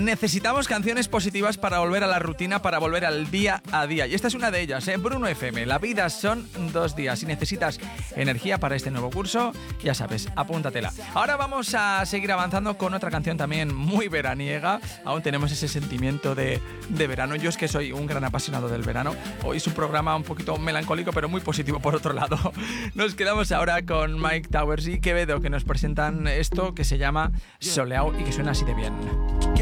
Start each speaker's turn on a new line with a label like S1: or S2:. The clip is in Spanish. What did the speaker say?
S1: Necesitamos canciones positivas para volver a la rutina, para volver al día a día. Y esta es una de ellas, ¿eh? Bruno FM. La vida son 2 días. Si necesitas energía para este nuevo curso, ya sabes, apúntatela. Ahora vamos a seguir avanzando con otra canción también muy veraniega. Aún tenemos ese sentimiento de verano. Yo es que soy un gran apasionado del verano. Hoy es un programa un poquito melancólico, pero muy positivo por otro lado. Nos quedamos ahora con Mike Towers y Quevedo, que nos presentan esto que se llama Soleao y que suena así de bien.